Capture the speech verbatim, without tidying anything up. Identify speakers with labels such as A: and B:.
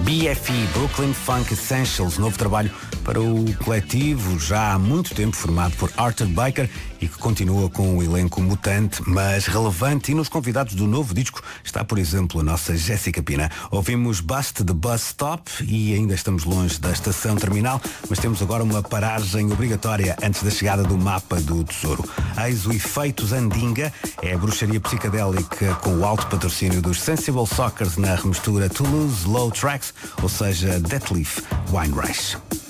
A: B F E, Brooklyn Funk Essentials, novo trabalho para o coletivo, já há muito tempo formado por Arthur Baker e que continua com um elenco mutante, mas relevante. E nos convidados do novo disco está, por exemplo, a nossa Jéssica Pina. Ouvimos Bust the Bus Stop e ainda estamos longe da estação terminal, mas temos agora uma paragem obrigatória antes da chegada do Mapa do Tesouro. Eis o Efeito Zandinga, é a bruxaria psicadélica com o alto patrocínio dos Sensible Sockers na remistura Toulouse Low Tracks, ou seja, Deathleaf Wine Rice.